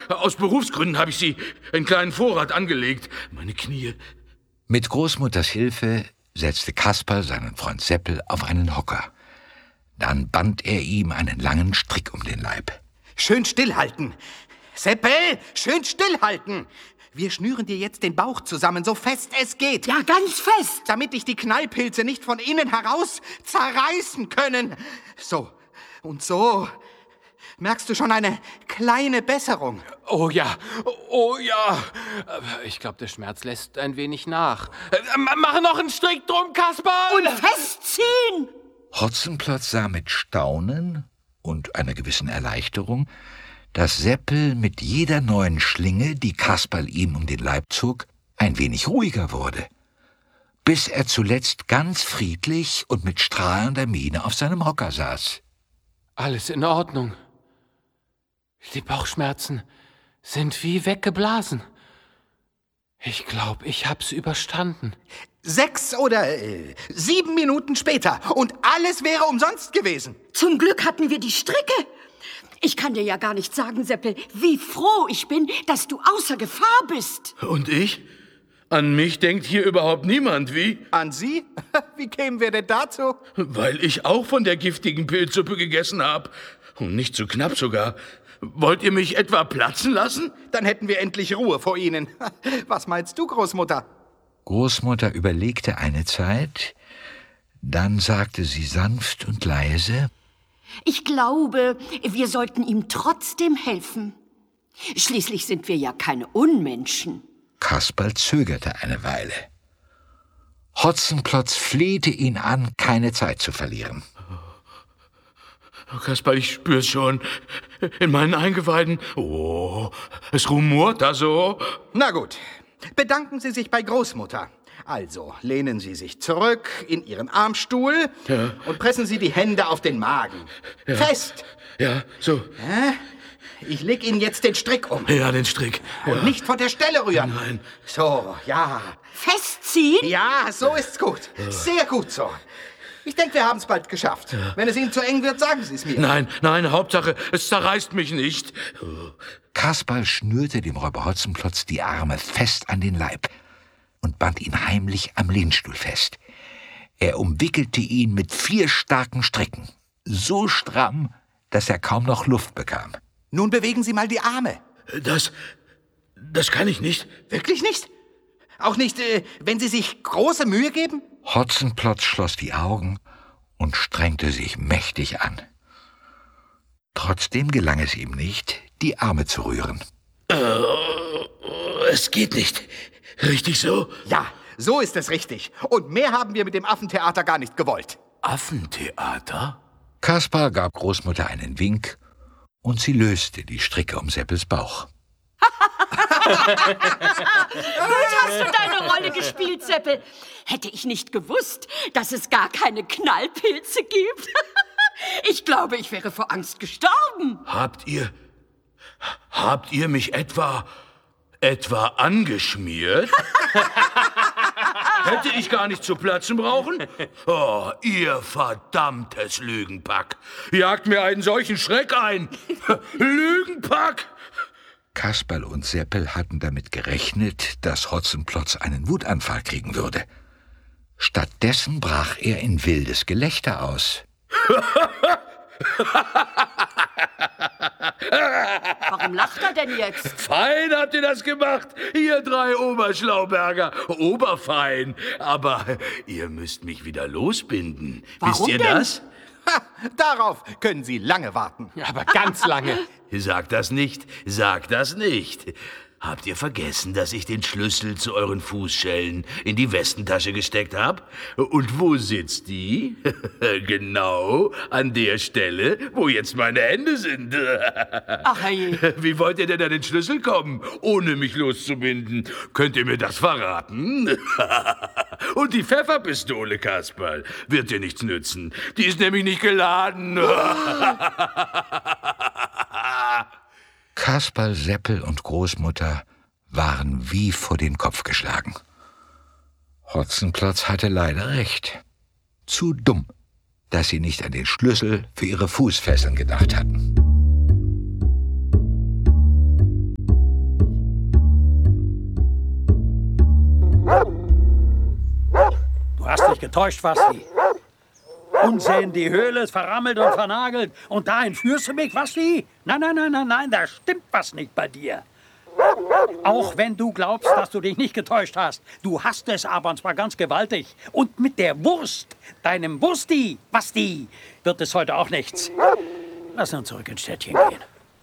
Aus Berufsgründen habe ich sie einen kleinen Vorrat angelegt. Meine Knie. Mit Großmutters Hilfe setzte Kasperl seinen Freund Seppel auf einen Hocker. Dann band er ihm einen langen Strick um den Leib. Schön stillhalten. Seppel, schön stillhalten. Wir schnüren dir jetzt den Bauch zusammen, so fest es geht. Ja, ganz fest. Damit dich die Knallpilze nicht von innen heraus zerreißen können. So und so. Merkst du schon eine kleine Besserung? Oh ja. Ich glaube, der Schmerz lässt ein wenig nach. Mach noch einen Strick drum, Kasperl! Und festziehen! Hotzenplotz sah mit Staunen und einer gewissen Erleichterung, dass Seppel mit jeder neuen Schlinge, die Kasperl ihm um den Leib zog, ein wenig ruhiger wurde, bis er zuletzt ganz friedlich und mit strahlender Miene auf seinem Hocker saß. Alles in Ordnung. Die Bauchschmerzen sind wie weggeblasen. Ich glaube, ich hab's überstanden. 6 oder 7 Minuten später und alles wäre umsonst gewesen. Zum Glück hatten wir die Stricke. Ich kann dir ja gar nicht sagen, Seppel, wie froh ich bin, dass du außer Gefahr bist. Und ich? An mich denkt hier überhaupt niemand, wie? An Sie? Wie kämen wir denn dazu? Weil ich auch von der giftigen Pilzsuppe gegessen habe. Und nicht zu knapp sogar. Wollt ihr mich etwa platzen lassen? Dann hätten wir endlich Ruhe vor Ihnen. Was meinst du, Großmutter? Großmutter überlegte eine Zeit, dann sagte sie sanft und leise: Ich glaube, wir sollten ihm trotzdem helfen. Schließlich sind wir ja keine Unmenschen. Kasperl zögerte eine Weile. Hotzenplotz flehte ihn an, keine Zeit zu verlieren. Kasperl, ich spür's schon. In meinen Eingeweiden. Oh, es rumort da so. Na gut, bedanken Sie sich bei Großmutter. Also, lehnen Sie sich zurück in Ihren Armstuhl und pressen Sie die Hände auf den Magen. Ja. Fest! Ja, so. Ich leg Ihnen jetzt den Strick um. Ja, den Strick. Ja. Und nicht von der Stelle rühren. Nein. So, ja. Festziehen? Ja, so ist's gut. Sehr gut so. Ich denke, wir haben es bald geschafft. Ja. Wenn es Ihnen zu eng wird, sagen Sie es mir. Nein, Hauptsache, es zerreißt mich nicht. Kasperl schnürte dem Räuber Hotzenplotz die Arme fest an den Leib und band ihn heimlich am Lehnstuhl fest. Er umwickelte ihn mit 4 starken Stricken, so stramm, dass er kaum noch Luft bekam. Nun bewegen Sie mal die Arme. Das kann ich nicht. Wirklich nicht? Auch nicht, wenn Sie sich große Mühe geben? Hotzenplotz schloss die Augen und strengte sich mächtig an. Trotzdem gelang es ihm nicht, die Arme zu rühren. Es geht nicht. Richtig so? Ja, so ist es richtig. Und mehr haben wir mit dem Affentheater gar nicht gewollt. Affentheater? Kasperl gab Großmutter einen Wink und sie löste die Stricke um Seppels Bauch. Gut hast du deine Rolle gespielt, Seppel. Hätte ich nicht gewusst, dass es gar keine Knallpilze gibt. Ich glaube, ich wäre vor Angst gestorben. Habt ihr mich etwa angeschmiert? Hätte ich gar nicht zu platzen brauchen? Oh, ihr verdammtes Lügenpack. Jagt mir einen solchen Schreck ein. Lügenpack! Kasperl und Seppel hatten damit gerechnet, dass Hotzenplotz einen Wutanfall kriegen würde. Stattdessen brach er in wildes Gelächter aus. Warum lacht er denn jetzt? Fein habt ihr das gemacht, ihr 3 Oberschlauberger. Oberfein. Aber ihr müsst mich wieder losbinden. Warum Wisst ihr denn? das? Darauf können Sie lange warten. Aber ganz lange. Sag das nicht. Habt ihr vergessen, dass ich den Schlüssel zu euren Fußschellen in die Westentasche gesteckt habe? Und wo sitzt die? Genau an der Stelle, wo jetzt meine Hände sind. Ach je. Wie wollt ihr denn an den Schlüssel kommen, ohne mich loszubinden? Könnt ihr mir das verraten? Und die Pfefferpistole, Kasperl, wird dir nichts nützen. Die ist nämlich nicht geladen. Kasperl, Seppel und Großmutter waren wie vor den Kopf geschlagen. Hotzenplotz hatte leider recht. Zu dumm, dass sie nicht an den Schlüssel für ihre Fußfesseln gedacht hatten. hast dich getäuscht, Basti. Unsinn, die Höhle ist verrammelt und vernagelt. Und da entführst du mich, Basti? Nein, da stimmt was nicht bei dir. Auch wenn du glaubst, dass du dich nicht getäuscht hast. Du hast es aber, und zwar ganz gewaltig. Und mit der Wurst, deinem Wursti, Basti, wird es heute auch nichts. Lass uns zurück ins Städtchen gehen.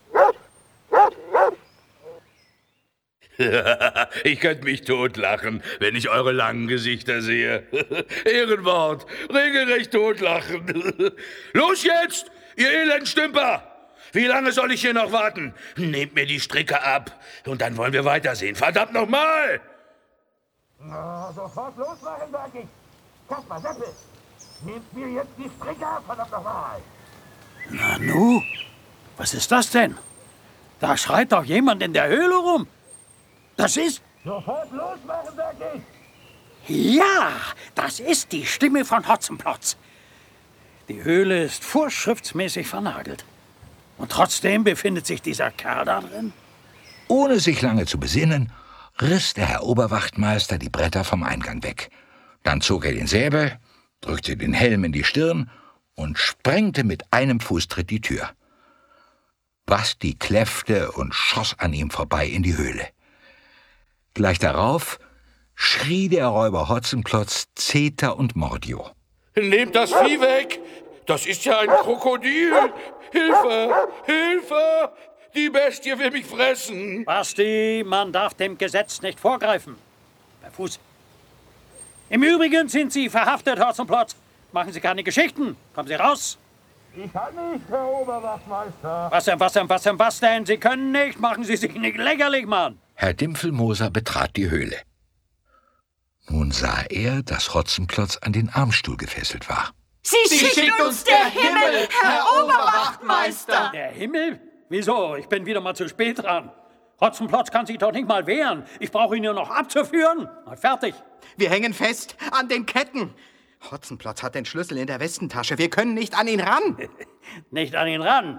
Ich könnte mich totlachen, wenn ich eure langen Gesichter sehe. Ehrenwort, regelrecht totlachen. Los jetzt, ihr Elendstümper! Wie lange soll ich hier noch warten? Nehmt mir die Stricke ab und dann wollen wir weitersehen. Verdammt nochmal! Na, sofort losmachen, sag ich. Kaspar, Seppel, nehmt mir jetzt die Stricke ab, verdammt nochmal. Nanu, was ist das denn? Da schreit doch jemand in der Höhle rum. Das ist... Sofort losmachen, sag ich. Ja, das ist die Stimme von Hotzenplotz. Die Höhle ist vorschriftsmäßig vernagelt. Und trotzdem befindet sich dieser Kerl da drin. Ohne sich lange zu besinnen, riss der Herr Oberwachtmeister die Bretter vom Eingang weg. Dann zog er den Säbel, drückte den Helm in die Stirn und sprengte mit einem Fußtritt die Tür. Basti kläffte und schoss an ihm vorbei in die Höhle. Gleich darauf schrie der Räuber Hotzenplotz Zeter und Mordio. Nehmt das Vieh weg! Das ist ja ein Krokodil! Hilfe! Hilfe! Die Bestie will mich fressen! Basti, man darf dem Gesetz nicht vorgreifen. Bei Fuß. Im Übrigen sind Sie verhaftet, Hotzenplotz. Machen Sie keine Geschichten. Kommen Sie raus. Ich kann nicht, Herr Oberwachtmeister. Was denn? Sie können nicht. Machen Sie sich nicht lächerlich, Mann. Herr Dimpfelmoser betrat die Höhle. Nun sah er, dass Hotzenplotz an den Armstuhl gefesselt war. Sie schickt uns der Himmel, Herr Oberwachtmeister! Der Himmel? Wieso? Ich bin wieder mal zu spät dran. Hotzenplotz kann sich doch nicht mal wehren. Ich brauche ihn nur noch abzuführen. Na, fertig. Wir hängen fest an den Ketten. Hotzenplotz hat den Schlüssel in der Westentasche. Wir können nicht an ihn ran. Nicht an ihn ran?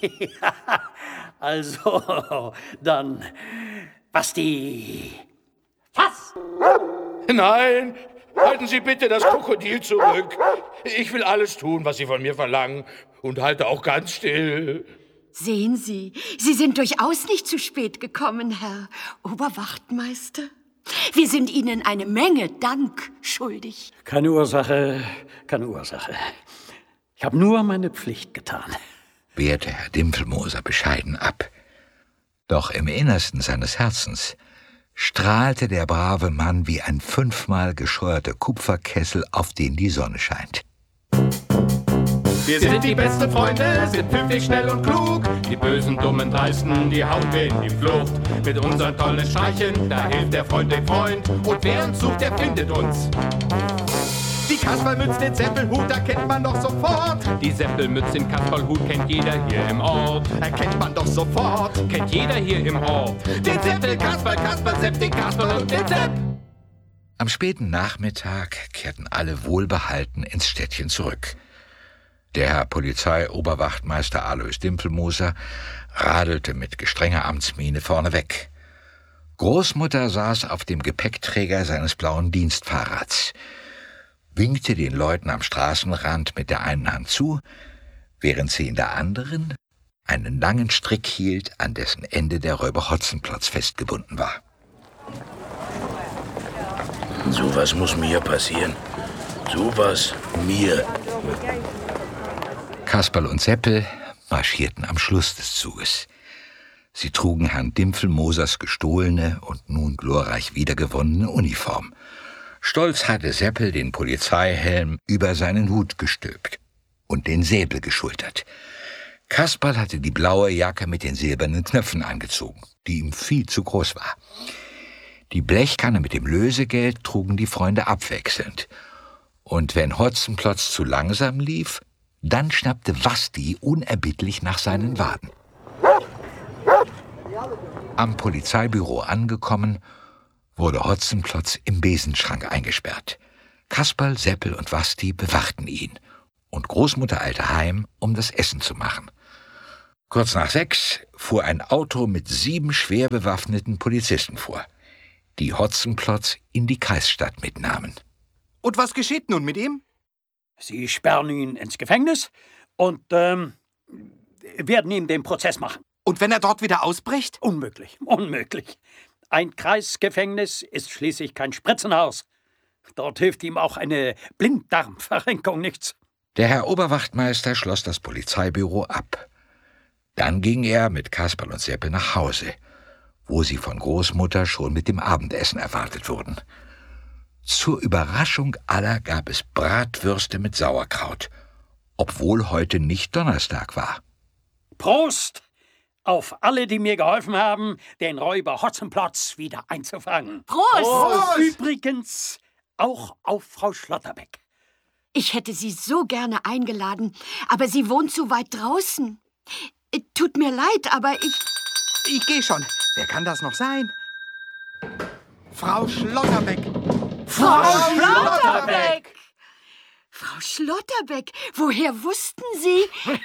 Also, dann... Basti... Was? Nein! Halten Sie bitte das Krokodil zurück. Ich will alles tun, was Sie von mir verlangen. Und halte auch ganz still. Sehen Sie, Sie sind durchaus nicht zu spät gekommen, Herr Oberwachtmeister. Wir sind Ihnen eine Menge Dank schuldig. Keine Ursache. Ich habe nur meine Pflicht getan. Wehrte Herr Dimpfelmoser bescheiden ab. Doch im Innersten seines Herzens strahlte der brave Mann wie ein 5-mal gescheuerter Kupferkessel, auf den die Sonne scheint. Wir sind die besten Freunde, sind pünktlich, schnell und klug. Die bösen, dummen, dreisten, die hauen wir in die Flucht. Mit unseren tollen Streichen, da hilft der Freund dem Freund. Und wer uns sucht, der findet uns. Die Kasperlmütze, den Seppelhut erkennt man doch sofort. Die Seppelmütze, den Kasperlhut kennt jeder hier im Ort. Erkennt man doch sofort. Kennt jeder hier im Ort. Den Seppel, Kasperl, Sepp, den Kasperl und den Sepp. Am späten Nachmittag kehrten alle wohlbehalten ins Städtchen zurück. Der Herr Polizeioberwachtmeister Alois Dimpfelmoser radelte mit gestrenger Amtsmiene vorneweg. Großmutter saß auf dem Gepäckträger seines blauen Dienstfahrrads, winkte den Leuten am Straßenrand mit der einen Hand zu, während sie in der anderen einen langen Strick hielt, an dessen Ende der Räuber Hotzenplotz festgebunden war. Sowas muss mir passieren. Sowas mir. Kasperl und Seppel marschierten am Schluss des Zuges. Sie trugen Herrn Dimpfelmosers gestohlene und nun glorreich wiedergewonnene Uniform. Stolz hatte Seppel den Polizeihelm über seinen Hut gestülpt und den Säbel geschultert. Kasperl hatte die blaue Jacke mit den silbernen Knöpfen angezogen, die ihm viel zu groß war. Die Blechkanne mit dem Lösegeld trugen die Freunde abwechselnd. Und wenn Hotzenplotz zu langsam lief, dann schnappte Basti unerbittlich nach seinen Waden. Am Polizeibüro angekommen, wurde Hotzenplotz im Besenschrank eingesperrt. Kasperl, Seppel und Basti bewachten ihn. Und Großmutter eilte heim, um das Essen zu machen. Kurz nach 6 fuhr ein Auto mit 7 schwer bewaffneten Polizisten vor, die Hotzenplotz in die Kreisstadt mitnahmen. Und was geschieht nun mit ihm? Sie sperren ihn ins Gefängnis und werden ihm den Prozess machen. Und wenn er dort wieder ausbricht? Unmöglich, unmöglich. Ein Kreisgefängnis ist schließlich kein Spritzenhaus. Dort hilft ihm auch eine Blinddarmverrenkung nichts. Der Herr Oberwachtmeister schloss das Polizeibüro ab. Dann ging er mit Kasperl und Seppel nach Hause, wo sie von Großmutter schon mit dem Abendessen erwartet wurden. Zur Überraschung aller gab es Bratwürste mit Sauerkraut, obwohl heute nicht Donnerstag war. Prost auf alle, die mir geholfen haben, den Räuber Hotzenplotz wieder einzufangen. Prost! Übrigens auch auf Frau Schlotterbeck. Ich hätte Sie so gerne eingeladen, aber sie wohnt zu weit draußen. Tut mir leid, aber Ich gehe schon. Wer kann das noch sein? Frau Schlotterbeck. Frau Schlotterbeck! Frau Schlotterbeck, woher wussten Sie?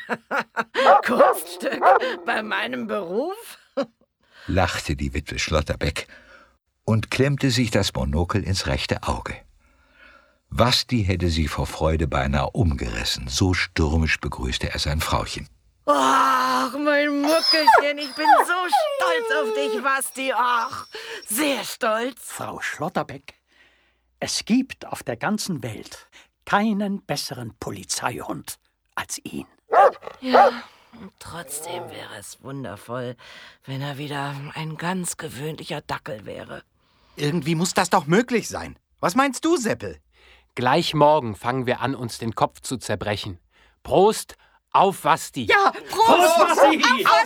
Kunststück bei meinem Beruf? Lachte die Witwe Schlotterbeck und klemmte sich das Monokel ins rechte Auge. Basti hätte sie vor Freude beinahe umgerissen, so stürmisch begrüßte er sein Frauchen. Ach, mein Muckelchen, ich bin so stolz auf dich, Basti. Ach, sehr stolz. Frau Schlotterbeck, es gibt auf der ganzen Welt keinen besseren Polizeihund als ihn. Ja, und trotzdem wäre es wundervoll, wenn er wieder ein ganz gewöhnlicher Dackel wäre. Irgendwie muss das doch möglich sein. Was meinst du, Seppel? Gleich morgen fangen wir an, uns den Kopf zu zerbrechen. Prost auf Basti. Ja, Prost! Basti!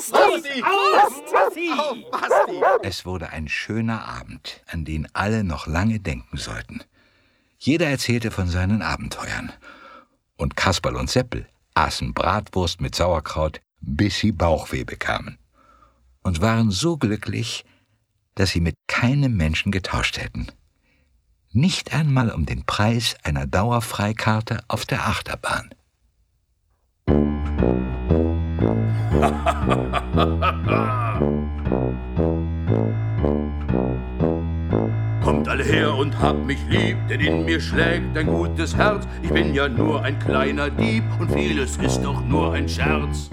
Auf Basti! Auf Basti! Es wurde ein schöner Abend, an den alle noch lange denken sollten. Jeder erzählte von seinen Abenteuern. Und Kasperl und Seppel aßen Bratwurst mit Sauerkraut, bis sie Bauchweh bekamen. Und waren so glücklich, dass sie mit keinem Menschen getauscht hätten. Nicht einmal um den Preis einer Dauerfreikarte auf der Achterbahn. Kommt alle her und habt mich lieb, denn in mir schlägt ein gutes Herz. Ich bin ja nur ein kleiner Dieb und vieles ist doch nur ein Scherz.